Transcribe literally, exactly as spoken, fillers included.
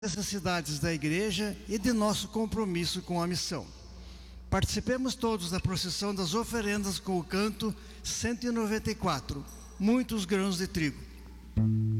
necessidades da igreja e de nosso compromisso com a missão. Participemos todos da procissão das oferendas com o canto cento e noventa e quatro, Muitos Grãos de Trigo.